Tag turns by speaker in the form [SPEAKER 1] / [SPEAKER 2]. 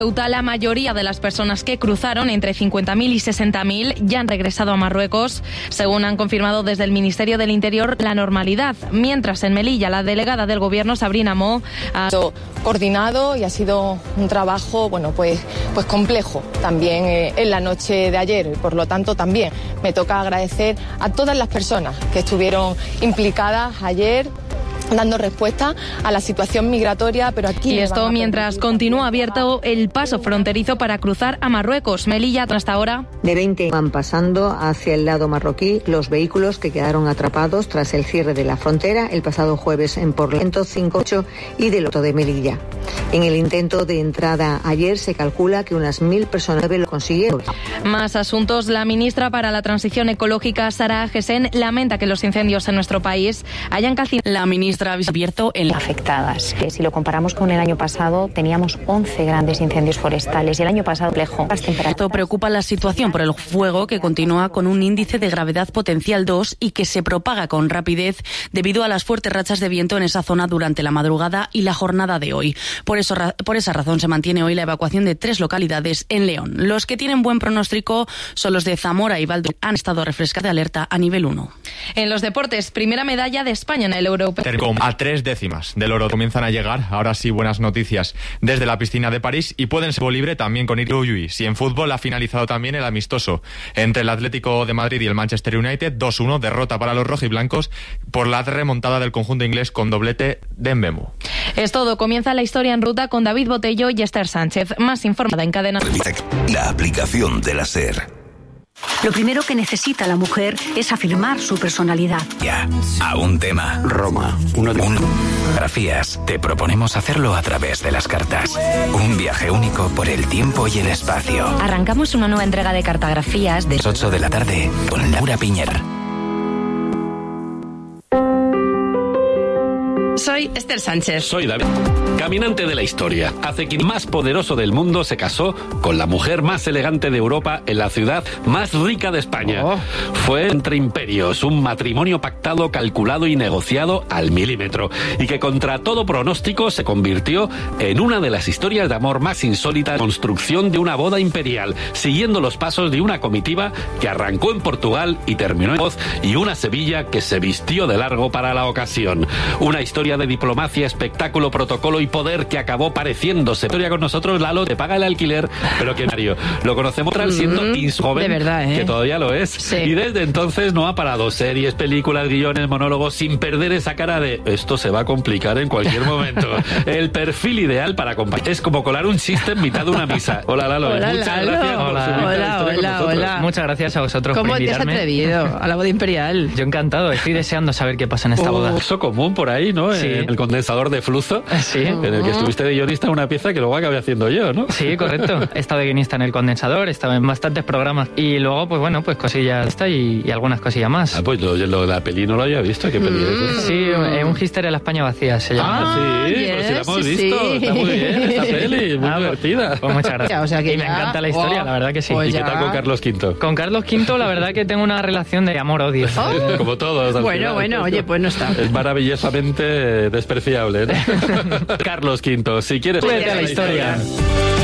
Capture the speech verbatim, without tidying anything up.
[SPEAKER 1] La mayoría de las personas que cruzaron, entre cincuenta mil y sesenta mil, ya han regresado a Marruecos, según han confirmado desde el Ministerio del Interior la normalidad. Mientras en Melilla, la delegada del Gobierno, Sabrina Mo, ha
[SPEAKER 2] sido coordinado y ha sido un trabajo, bueno, pues, pues complejo también eh, en la noche de ayer. Por lo tanto, también me toca agradecer a todas las personas que estuvieron implicadas ayer, dando respuesta a la situación migratoria, pero aquí...
[SPEAKER 1] Y esto mientras continúa abierto el paso fronterizo para cruzar a Marruecos. Melilla, hasta ahora...
[SPEAKER 3] De veinte van pasando hacia el lado marroquí los vehículos que quedaron atrapados tras el cierre de la frontera el pasado jueves en Porlento cinco ocho y del otro de Melilla. En el intento de entrada ayer se calcula que unas mil personas lo consiguieron.
[SPEAKER 1] Más asuntos. La ministra para la Transición Ecológica, Sara Agesen, lamenta que los incendios en nuestro país hayan calcinado.
[SPEAKER 4] La ministra ha abierto en
[SPEAKER 5] afectadas. Que si lo comparamos con el año pasado, teníamos once grandes incendios forestales y el año pasado lejos.
[SPEAKER 4] Esto preocupa la situación por el fuego, que continúa con un índice de gravedad potencial dos y que se propaga con rapidez debido a las fuertes rachas de viento en esa zona durante la madrugada y la jornada de hoy. Por eso, por esa razón se mantiene hoy la evacuación de tres localidades en León. Los que tienen buen pronóstico son los de Zamora y Valladolid. Han estado refrescados de alerta a nivel uno.
[SPEAKER 1] En los deportes, primera medalla de España en el Europeo.
[SPEAKER 6] A tres décimas del oro comienzan a llegar, ahora sí, buenas noticias, desde la piscina de París, y pueden ser libre también con Irujuis. Y en fútbol ha finalizado también el amistoso entre el Atlético de Madrid y el Manchester United, dos uno, derrota para los rojiblancos por la remontada del conjunto inglés con doblete de Mbemu.
[SPEAKER 1] Es todo, comienza la historia en ruta con David Botello y Esther Sánchez. Más informada en cadena.
[SPEAKER 7] La aplicación de la SER.
[SPEAKER 8] Lo primero que necesita la mujer es afirmar su personalidad.
[SPEAKER 7] Ya, a un tema.
[SPEAKER 9] Roma, uno de
[SPEAKER 7] un... Grafías. Te proponemos hacerlo a través de las cartas. Un viaje único por el tiempo y el espacio.
[SPEAKER 10] Arrancamos una nueva entrega de cartografías de
[SPEAKER 7] las ocho de la tarde con Laura Piñer.
[SPEAKER 11] Soy Esther Sánchez.
[SPEAKER 12] Soy David, caminante de la historia. Hace que el más poderoso del mundo se casó con la mujer más elegante de Europa en la ciudad más rica de España. Oh. Fue entre imperios, un matrimonio pactado, calculado y negociado al milímetro, y que contra todo pronóstico se convirtió en una de las historias de amor más insólitas, construcción de una boda imperial, siguiendo los pasos de una comitiva que arrancó en Portugal y terminó en Voz, y una Sevilla que se vistió de largo para la ocasión. Una historia de diplomacia, espectáculo, protocolo y poder que acabó pareciéndose. Historia con nosotros, Lalo, te paga el alquiler, pero que Mario lo conocemos siendo mm-hmm. joven,
[SPEAKER 11] de verdad, ¿eh?
[SPEAKER 12] Que todavía lo es.
[SPEAKER 11] Sí.
[SPEAKER 12] Y desde entonces no ha parado. Series, películas, guiones, monólogos, sin perder esa cara de esto se va a complicar en cualquier momento. El perfil ideal para acompañar. Es como colar un chiste en mitad de una misa. Hola, Lalo.
[SPEAKER 11] Hola,
[SPEAKER 12] Muchas
[SPEAKER 11] Lalo.
[SPEAKER 12] gracias por
[SPEAKER 11] hola,
[SPEAKER 12] subirte
[SPEAKER 11] hola,
[SPEAKER 12] a la historia
[SPEAKER 11] hola,
[SPEAKER 12] con
[SPEAKER 11] hola.
[SPEAKER 13] Muchas gracias a vosotros por invitarme.
[SPEAKER 11] ¿Cómo te has atrevido a la boda imperial?
[SPEAKER 13] Yo encantado. Estoy deseando saber qué pasa en esta
[SPEAKER 12] uh,
[SPEAKER 13] boda.
[SPEAKER 12] Eso común por ahí, ¿no?
[SPEAKER 13] Sí.
[SPEAKER 12] El condensador de flujo,
[SPEAKER 13] sí.
[SPEAKER 12] En el que estuviste de guionista en una pieza que luego acabé haciendo yo, ¿no?
[SPEAKER 13] Sí, correcto. He estado de guionista en El Condensador, he estado en bastantes programas y luego, pues bueno, pues cosillas esta y, y algunas cosillas más.
[SPEAKER 12] Ah, pues lo, lo, la peli no lo había visto. ¿Qué peli mm. es esa?
[SPEAKER 13] Sí, eh, un History de la España vacía se llama.
[SPEAKER 12] Ah, sí,
[SPEAKER 11] yes,
[SPEAKER 12] pero si la hemos
[SPEAKER 11] sí,
[SPEAKER 12] visto.
[SPEAKER 11] Sí.
[SPEAKER 12] Está muy bien esta peli, muy ah, divertida.
[SPEAKER 13] Pues muchas gracias.
[SPEAKER 11] O sea que
[SPEAKER 13] y
[SPEAKER 11] ya,
[SPEAKER 13] me encanta la historia,
[SPEAKER 11] oh,
[SPEAKER 13] la verdad que sí.
[SPEAKER 11] Pues
[SPEAKER 12] ¿Y qué tal con Carlos Quinto?
[SPEAKER 13] Con Carlos Quinto, la verdad que tengo una relación de amor-odio.
[SPEAKER 11] Oh.
[SPEAKER 12] Como todos. Al
[SPEAKER 11] bueno,
[SPEAKER 12] final,
[SPEAKER 11] bueno,
[SPEAKER 12] pues,
[SPEAKER 11] oye, pues no está.
[SPEAKER 12] Es maravillosamente despreciable, ¿no? Carlos Quinto, si quieres...
[SPEAKER 13] Súbete a la historia. historia.